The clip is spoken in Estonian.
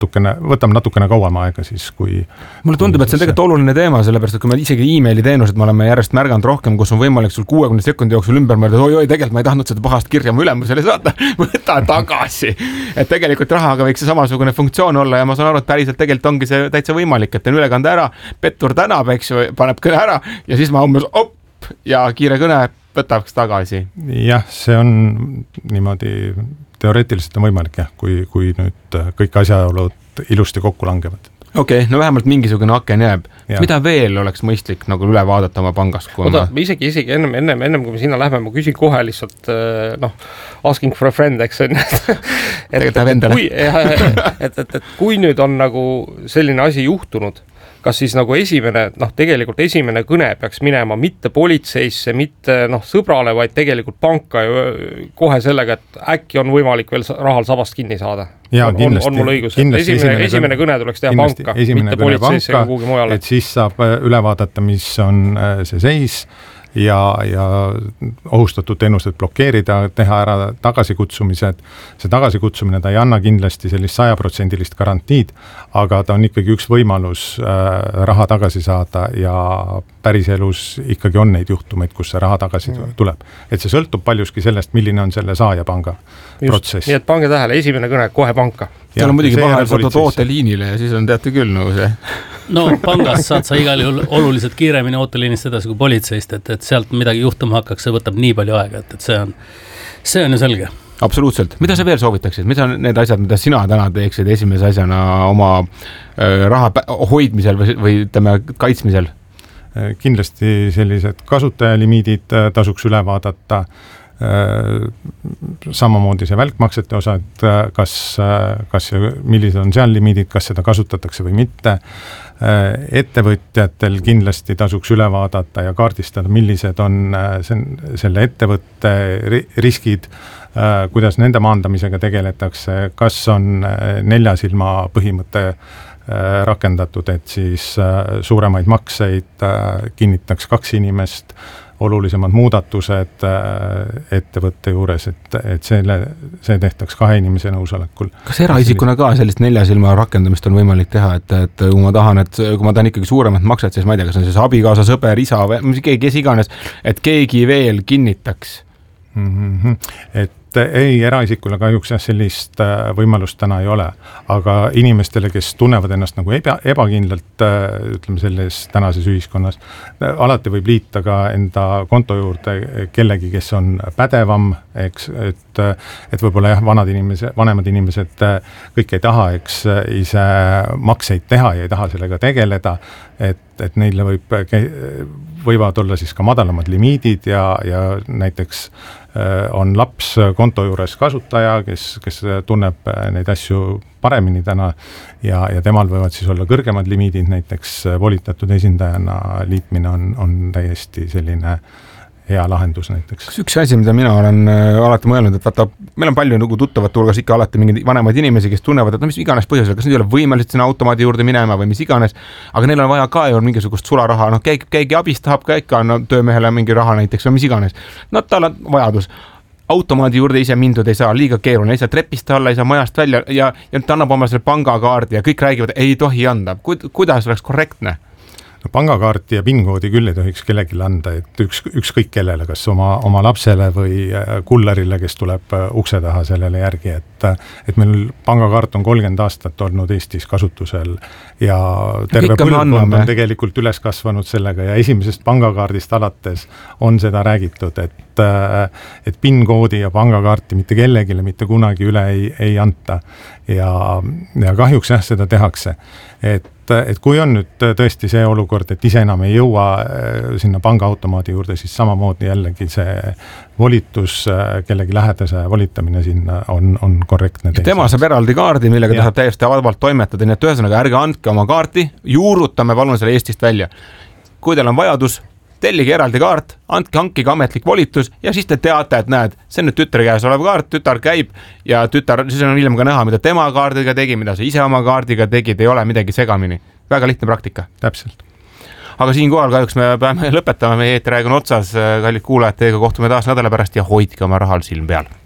võtab natukene kauem aega siis, kui... Mulle tundub, et see on tegelikult oluline teema, sellepärast, et kui me isegi e-maili teenused me oleme järjest märganud rohkem, kus on võimalik sul 60 sekundi jooksul ümber mõelda, oi, tegelikult ma ei tahtnud seda pahast kirja mu ülemusele saata, võta tagasi. Et tegelikult rahaga võiks see samasugune funktsioon olla ja ma saan aru, et päriselt tegelikult ongi see täitsa võimalik, et teen ülekande ära, pettur tänab, eks ju, paneb kõne ära ja siis ma umbes ja kiire kõne võtaks tagasi. Jah, see on niimoodi... Teoreetiliselt on võimalik, jah, kui nüüd kõik asjaolud ilusti kokku langevad. Okei, no vähemalt mingisugune aken jääb. Mida veel oleks mõistlik nagu üle vaadata oma pangas? Isegi ennem kui me sinna läheme, ma küsin kohe lihtsalt, asking for a friend, eks on. et kui nüüd on nagu selline asi juhtunud, kas siis nagu tegelikult esimene kõne peaks minema mitte politseisse, mitte sõbrale, vaid tegelikult panka kohe sellega, et äkki on võimalik veel rahal sabast kinni saada. Ja, kindlasti, on mul õigus. Esimene kõne tuleks teha panka, mitte politseisse ega kuhugi mujale. Et siis saab üle vaadata, mis on see seis ja ohustatud teenused blokeerida, teha ära tagasikutsumised. See tagasikutsumine ta ei anna kindlasti sellist 100% garantiid, aga ta on ikkagi üks võimalus raha tagasi saada ja päriselus ikkagi on neid juhtumeid, kus see raha tagasi tuleb. Et see sõltub paljuski sellest, milline on selle saaja panga protsess. Nii et pange tähele, esimene kõne kohe panka. Seal on muidugi vahel saadud ooteliinile ja siis on teate küll nagu see. No pangas saad sa igal juhul oluliselt kiiremini ooteliinist edasi kui politseist, et sealt midagi juhtuma hakkaks, see võtab nii palju aega, et see on ju selge. Absoluutselt. Mida sa veel soovitaksid? Mida on need asjad, mida sina täna teeksid esimese asjana oma raha hoidmisel või kaitsmisel? Kindlasti sellised kasutajalimiidid tasuks üle vaadata, samamoodi see välkmaksete osa, et kas millised on seal limiidid, kas seda kasutatakse või mitte. Ettevõtjatel kindlasti tasuks üle vaadata ja kaardistada, millised on selle ettevõtte riskid, kuidas nende maandamisega tegeletakse, kas on 4 silma põhimõte rakendatud, et siis suuremaid makseid kinnitaks 2 inimest, olulisemad muudatused ettevõtte juures, et see tehtaks 2 inimese nõusolekul. Kas eraisikuna ka sellist 4 silma rakendamist on võimalik teha, et kui ma tahan ikkagi suuremat makset, siis ma ei tea, kas on siis abikaasa, sõber, isa või kes iganes, et keegi veel kinnitaks? Et ei, eraisikule kahjuks sellist võimalust täna ei ole, aga inimestele, kes tunnevad ennast nagu ebakindlalt, ütleme selles tänases ühiskonnas, alati võib liita ka enda konto juurde kellegi, kes on pädevam, eks, et võib-olla vanemad inimesed kõik ei taha, eks ise makseid teha ja ei taha sellega tegeleda, et neile võivad olla siis ka madalamad limiidid ja näiteks on laps konto juures kasutaja, kes tunneb neid asju paremini täna ja temal võivad siis olla kõrgemad limiidid, näiteks volitatud esindajana liitmine on täiesti selline hea lahendus näiteks. Üks asi, mida mina olen alati mõelnud, et vaata, meil on palju nagu tuttavat hulgas ikka alati mingeid vanemaid inimesi, kes tunnevad, et mis iganes põhjusel, kas nad ei ole võimelised sinna automaadi juurde minema või mis iganes, aga neil on vaja ka ju mingisugust sularaha, keegi abist tahab ka ikka töömehele mingi raha näiteks või mis iganes. Tal on vajadus. Automaadi juurde ise mindud ei saa, liiga keeruline, ei saa trepist alla, ei saa majast välja ja ta annab oma selle pangakaardi ja kõik räägivad, ei tohi anda. Kuidas oleks korrektne? No, pangakaarti ja PIN-koodi küll ei tohiks kellelegi anda, et ükskõik kellele, kas oma lapsele või kullarile, kes tuleb ukse taha sellele järgi, et meil pangakaart on 30 aastat olnud Eestis kasutusel ja terve põlvkond on tegelikult üles kasvanud sellega ja esimesest pangakaardist alates on seda räägitud, et PIN-koodi ja pangakaarti mitte kellegile mitte kunagi üle ei anta ja kahjuks seda tehakse, et kui on nüüd tõesti see olukord, et ise enam ei jõua sinna pangaautomaadi juurde, siis samamoodi jällegi see volitus, kellegi lähedase volitamine sinna on korrektne. Tema saab eraldi kaardi, millega ta saab täiesti avaldavalt toimetada, nii et ühesõnaga ärge andke oma kaarti, juurutame palun selle Eestist välja. Kui teil on vajadus, tellige eraldi kaart, hankige ametlik volitus ja siis te teate, et näed, see on nüüd tütre käes olev kaart, tütar käib ja siis on hiljem ka näha, mida tema kaardiga tegi, mida sa ise oma kaardiga tegid, ei ole midagi segamini. Väga lihtne praktika. Täpselt. Aga siinkohal kahjuks me peame lõpetama, meie eeteraeg on otsas, kallid kuulajad, teiega kohtume taas nädala pärast ja hoidke oma rahal silm peal.